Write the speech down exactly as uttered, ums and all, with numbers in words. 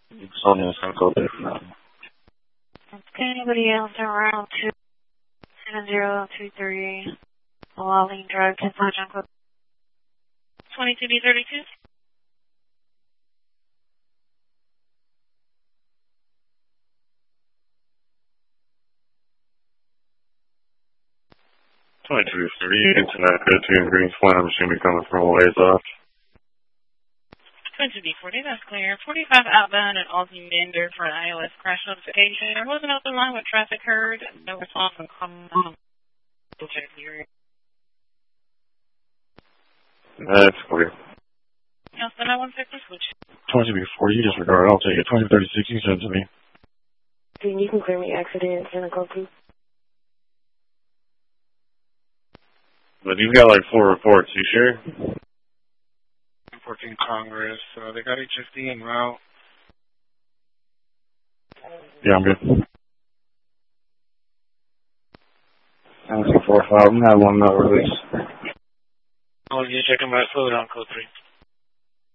Sonia is on code three for now. Okay, anybody else around two seven zero two three Walling Drive, ten five on code twenty-two B thirty-two? twenty-two thirty, internet good to Green Flame, machine be coming from a ways off. twenty-two B forty, that's clear. forty-five outbound and Aussie Mender for an iOS crash notification. There was an open line with traffic heard. No response from common. Check here. That's clear. Nelson, I one fifty switch. twenty-two B forty, you disregard, I'll take it. twenty thirty-six, you send it to me. Dude, you can clear me accident and code please. But you've got like four reports, you sure? fourteen Congress, uh, they got H F D en route. Yeah, I'm good. I'm looking for a file. I'm gonna have one not release. Oh, you checking my food on code three.